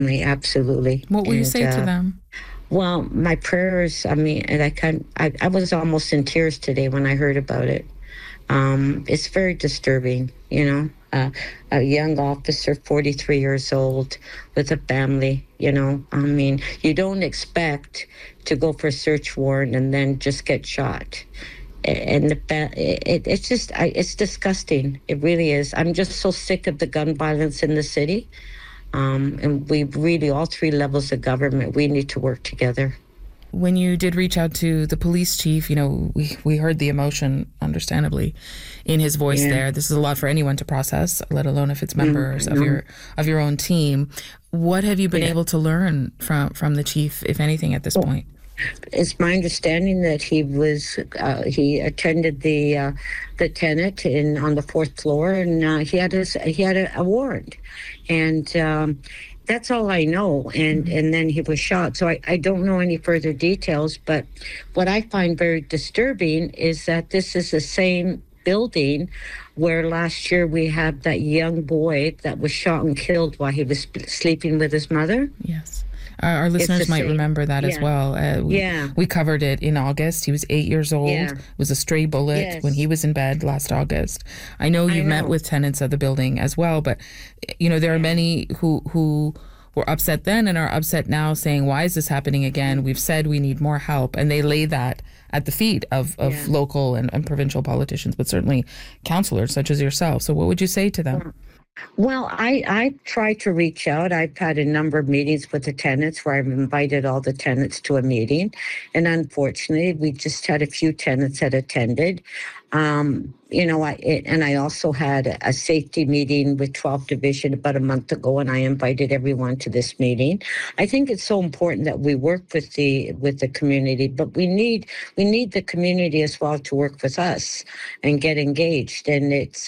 Absolutely. What will you And say to them? well, my prayers. I mean, and I was almost in tears today when I heard about it. It's very disturbing, a young officer, 43 years old, with a family, I mean, you don't expect to go for a search warrant and then just get shot. And it's just, it's disgusting. It really is. I'm just so sick of the gun violence in the city. And we really, all three levels of government, we need to work together. When you did reach out to the police chief, we heard the emotion, understandably, in his voice there. This is a lot for anyone to process, let alone if it's members of your own team. What have you been able to learn from the chief, if anything, at this point? It's my understanding that he attended the tenant on the fourth floor, and he had a warrant, and that's all I know. And then he was shot. So I don't know any further details. But what I find very disturbing is that this is the same building where last year we had that young boy that was shot and killed while he was sleeping with his mother. Yes. Our listeners might remember that as well. We covered it in August. He was 8 years old. It was a stray bullet when he was in bed last August. I know you met with tenants of the building as well, but there are many who were upset then and are upset now, saying, why is this happening again? We've said we need more help. And they lay that at the feet of local and provincial politicians, but certainly councillors such as yourself. So what would you say to them? Well, I tried to reach out. I've had a number of meetings with the tenants where I've invited all the tenants to a meeting. And unfortunately, we just had a few tenants that attended. I also had a safety meeting with 12th Division about a month ago, and I invited everyone to this meeting. I think it's so important that we work with the community, but we need the community as well to work with us and get engaged. And it's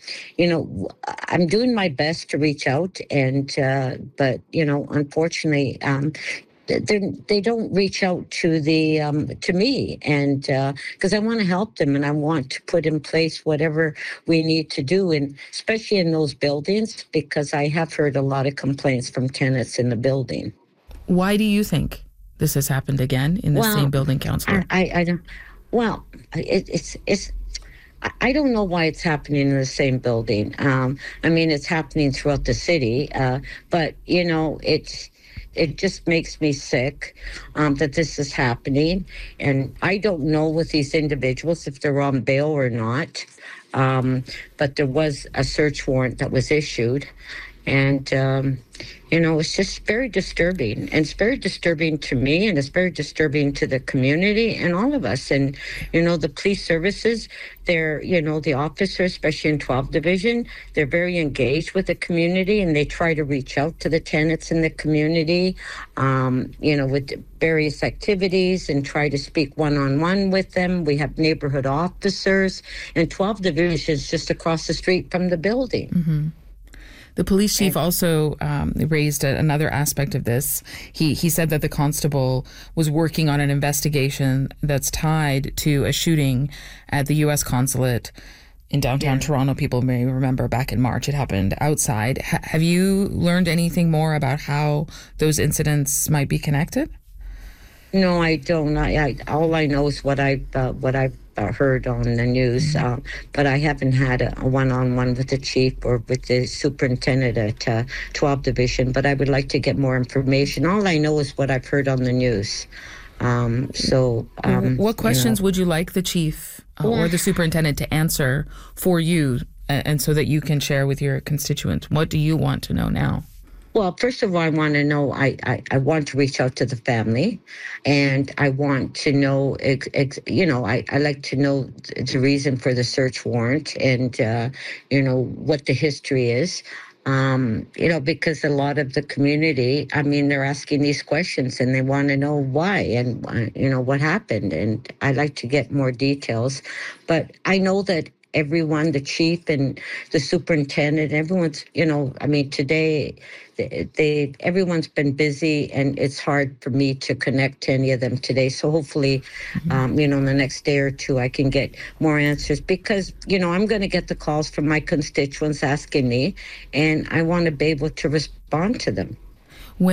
I'm doing my best to reach out, but unfortunately, they don't reach out to me, and because I want to help them and I want to put in place whatever we need to do, and especially in those buildings, because I have heard a lot of complaints from tenants in the building. Why do you think this has happened again in the same building, councillor? I don't. Well, it's. I don't know why it's happening in the same building. I mean, it's happening throughout the city, but it just makes me sick that this is happening. And I don't know with these individuals if they're on bail or not. But there was a search warrant that was issued. And, it's just very disturbing. And it's very disturbing to me, and it's very disturbing to the community and all of us. And, the police services, they're, the officers, especially in 12th Division, they're very engaged with the community, and they try to reach out to the tenants in the community, with various activities, and try to speak one-on-one with them. We have neighborhood officers, and 12th Division is just across the street from the building. Mm-hmm. The police chief also raised another aspect of this. He said that the constable was working on an investigation that's tied to a shooting at the U.S. consulate in downtown Toronto. People may remember back in March it happened outside. Have you learned anything more about how those incidents might be connected? No, I don't. All I know is what I've heard on the news, but I haven't had a one-on-one with the chief or with the superintendent at 12th Division, but I would like to get more information. All I know is what I've heard on the news. What questions would you like the chief or the superintendent to answer for you, and so that you can share with your constituents? What do you want to know now? Well, first of all, I want to know, I want to reach out to the family, and I want to know, I like to know the reason for the search warrant, and, what the history is, because a lot of the community, I mean, they're asking these questions and they want to know why and, what happened. And I'd like to get more details. But I know that everyone, the chief and the superintendent, everyone's, today, everyone's been busy, and it's hard for me to connect to any of them today. So hopefully, in the next day or two, I can get more answers, because, I'm going to get the calls from my constituents asking me, and I want to be able to respond to them.